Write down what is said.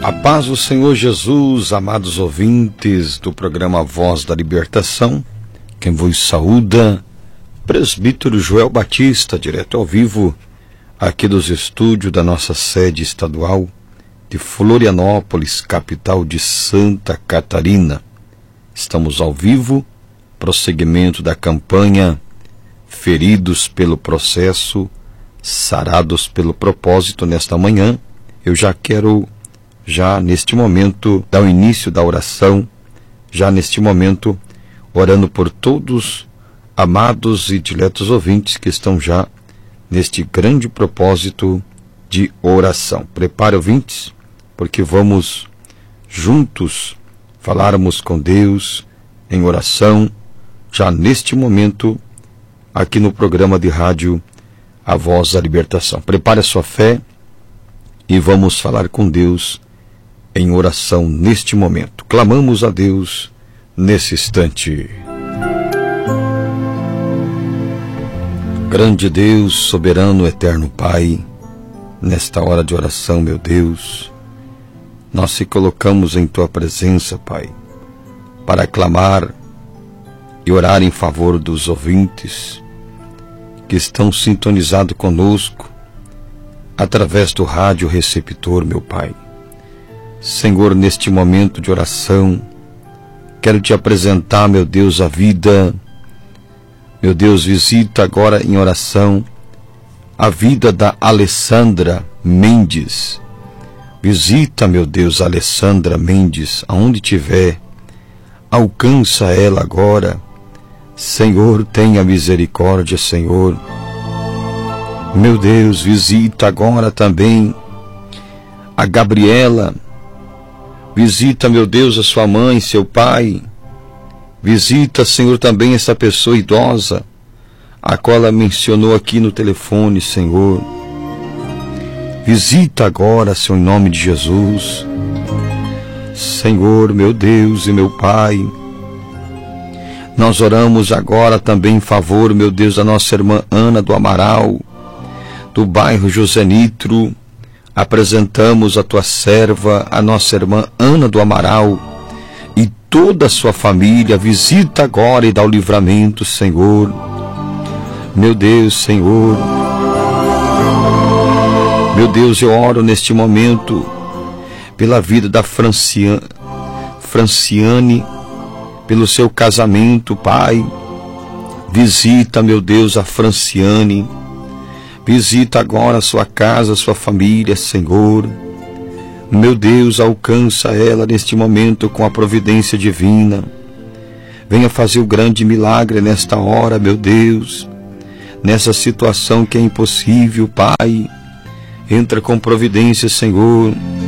A paz do Senhor Jesus, amados ouvintes do programa Voz da Libertação, quem vos saúda, presbítero Joel Batista, direto ao vivo, aqui dos estúdios da nossa sede estadual de Florianópolis, capital de Santa Catarina. Estamos ao vivo, prosseguimento da campanha Feridos pelo Processo, Sarados pelo Propósito. Nesta manhã, eu já quero neste momento, dar o início da oração, já neste momento, orando por todos, amados e diletos ouvintes que estão já neste grande propósito de oração. Prepare, ouvintes, porque vamos juntos falarmos com Deus em oração, já neste momento, aqui no programa de rádio A Voz da Libertação. Prepare a sua fé e vamos falar com Deus em oração neste momento. Clamamos a Deus nesse instante. Grande Deus, soberano, eterno Pai, nesta hora de oração, meu Deus, nós se colocamos em Tua presença, Pai, para clamar e orar em favor dos ouvintes que estão sintonizados conosco através do rádio receptor, meu Pai. Senhor, neste momento de oração, quero Te apresentar, meu Deus, a vida. Meu Deus, visita agora em oração a vida da Alessandra Mendes. Visita, meu Deus, a Alessandra Mendes, aonde tiver. Alcança ela agora. Senhor, tenha misericórdia, Senhor. Meu Deus, visita agora também a Gabriela. Visita, meu Deus, a sua mãe, seu pai. Visita, Senhor, também essa pessoa idosa, a qual ela mencionou aqui no telefone, Senhor. Visita agora, Senhor, em nome de Jesus. Senhor, meu Deus e meu Pai, nós oramos agora também em favor, meu Deus, da nossa irmã Ana do Amaral, do bairro José Nitro. Apresentamos a Tua serva, a nossa irmã Ana do Amaral, e toda a sua família. Visita agora e dá o livramento, Senhor. Meu Deus, Senhor. Meu Deus, eu oro neste momento pela vida da Franciane, pelo seu casamento, Pai. Visita, meu Deus, a Franciane. Visita agora a sua casa, a sua família, Senhor. Meu Deus, alcança ela neste momento com a providência divina. Venha fazer o grande milagre nesta hora, meu Deus. Nessa situação que é impossível, Pai. Entra com providência, Senhor.